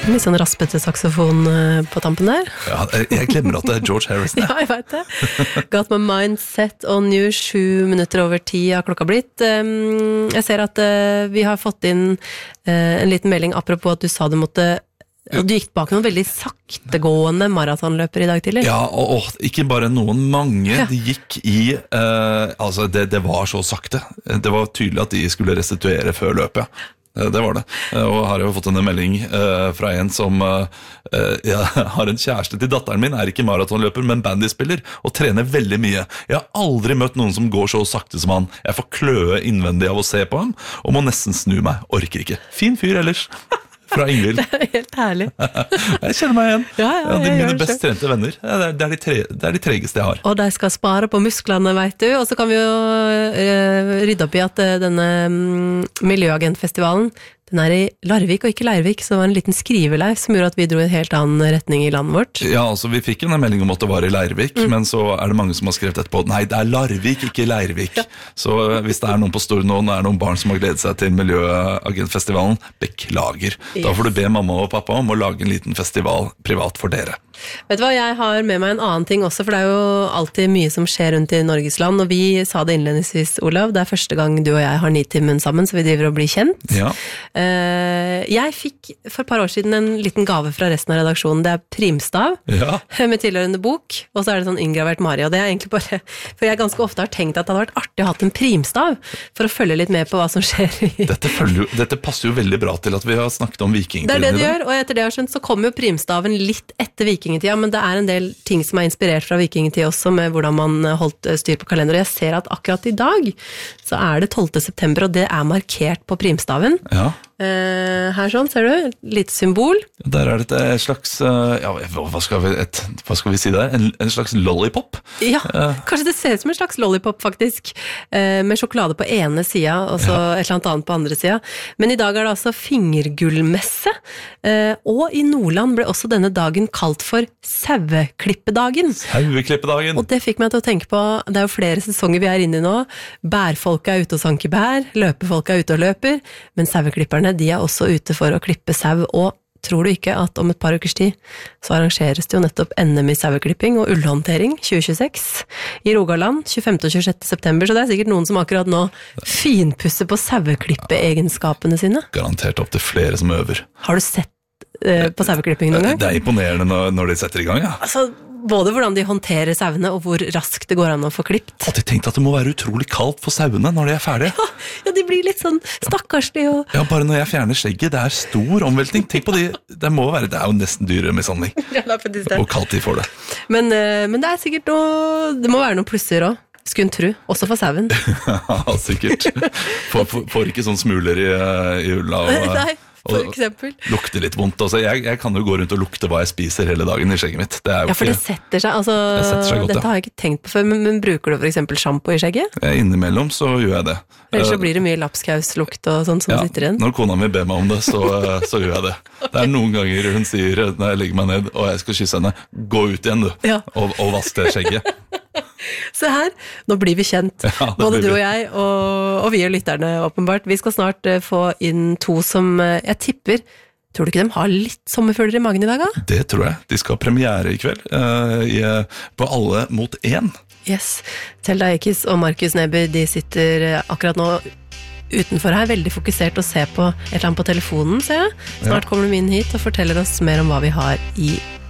Litt sånn raspete saksofon på tampen der. Ja, jeg glemmer at det George Harrison. Ja, jeg vet det. Got my mind set on you, 7 minutter over 10 har klokka blitt. Jeg ser at vi har fått inn en liten melding apropos at du sa du måtte du gikk bak noen veldig saktegående maratonløper i dag tidlig. Ja, og ikke bare noen, mange. De gikk i altså det var så sakte. Det var tydelig at de skulle restituere før løpet. Det var det. Og har jo fått en melding fra en som jeg har en kjæreste til datteren min, ikke maratonløper, men bandyspiller, og trener veldig mye. Jeg har aldri møtt noen som går så sakte som han. Jeg får kløe innvendig av å se på ham, og må nesten snu meg. Orker ikke. Fin fyr ellers. Fra Ingvild. Det helt herlig. Jeg kjenner meg igjen. Ja, de mine best trente venner. Det er de tregeste jeg har. Og de skal spare på musklene, vet du. Og så kan vi jo rydde opp i at denne Miljøagentfestivalen, den i Larvik og ikke Leirvik, så det var en liten skriveleif som gjorde at vi dro i en helt annen retning i landet vårt. Ja, altså vi fikk en melding om at det var i Leirvik, men så det mange som har skrevet etterpå, nei, det Larvik, ikke Leirvik. Ja. Så hvis det noen på Stord nå, det noen barn som har gledet seg til Miljøagentfestivalen, beklager. Da får du be mamma og pappa om å lage en liten festival privat for dere. Vet du hva, jeg har med meg en annen ting også, for det jo alltid mye som skjer rundt i Norges land, og vi sa det innledningsvis, Olav, det første gang du og jeg har Nitimen sammen, så vi driver og blir kjent. Ja. Jeg fikk for et par år siden en liten gave fra resten av redaksjonen, det primstav, ja. Med tilhørende bok, og så det sånn inngravert Mari, og det egentlig bare, for jeg ganske ofte har tenkt at det hadde vært artig å ha en primstav, for å følge litt med på hva som skjer i... Dette passer jo veldig bra til at vi har snakket om vikingtiden. Det det gjør, og etter det jeg har skjønt, så kommer jo primstaven litt etter vikingtida, men det en del ting som inspirert fra vikingtid også, med hvordan man holdt styr på kalender. Jeg ser at akkurat i dag så det 12. september, og det markert på primstaven. Ja. Her sånn, ser du? Litt symbol. Der det et slags, ja, hva skal vi si der? En slags lollipop? Ja, kanskje det ser ut som en slags lollipop faktisk, med sjokolade på ene sida, og så et eller annet på andre sida. Men i dag det altså fingergullmesse, og i Nordland ble også denne dagen kalt for saueklippedagen. Saueklippedagen. Og det fikk meg til å tenke på, det jo flere sesonger vi inne i nå, bærfolk ute og sanker bær, løpefolk ute og løper, men saueklipperne, de også ute for å klippe sau, og tror du ikke at om et par ukers tid så arrangeres det jo nettopp NM i saueklipping og ullhåndtering 2026 i Rogaland 25. og 26. september, så det sikkert noen som akkurat nå finpusser på saueklippe-egenskapene sine. Garantert opp til flere som øver. Har du sett på saueklipping noen gang? Det imponerende når de setter i gang, ja. Altså, både hvordan de håndterer sauene, og hvor raskt det går an å få klippt. Jeg hadde tenkt at det må være utrolig kaldt for sauene når de ferdige. Ja, de blir litt sånn stakkarslige. Og... Ja, bare når jeg fjerner skjegget, det stor omveltning. Tenk på det må være, det jo nesten dyremishandling. Ja, det faktisk det. Og kaldt de får det. Men det sikkert noe, det må være noen plusser også. Skulle en tro, også for sauen. Ja, sikkert. Får ikke sånn smuler i ulla. Nei. For eksempel. Lukter litt vondt. Altså, jeg kan jo gå rundt og lukte hva jeg spiser hele dagen i skjegget mitt. Det jo ja, for det setter seg. Altså, det setter seg godt, dette har jeg ikke tenkt på før, men bruker du for eksempel shampoo i skjegget? Innimellom så gjør jeg det. Ellers så blir det mye lapskauslukt og sånn som sitter igjen. Når kona mi ber meg om det, så gjør jeg det. Det noen ganger hun sier, når jeg legger meg ned og jeg skal kysse henne, gå ut igjen du, og vask det skjegget. Se her, nå blir vi kjent, både du og jeg, og vi og lytterne åpenbart. Vi skal snart få inn to som jeg tipper, tror du ikke de har litt sommerfølger i magen i dag da? Det tror jeg. De skal ha premiere i kveld på Alle mot 1. Yes. Telda Eikis og Markus Neby, de sitter akkurat nå utenfor her, veldig fokusert å se på et eller annet på telefonen, ser jeg. Snart kommer de inn hit og forteller oss mer om hva vi har i